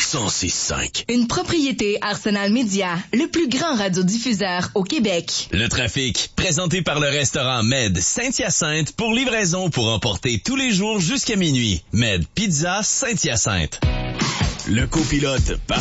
106.5. Une propriété Arsenal Média, le plus grand radiodiffuseur au Québec. Le trafic, présenté par le restaurant Med Saint-Hyacinthe pour livraison pour emporter tous les jours jusqu'à minuit. Med Pizza Saint-Hyacinthe. Le copilote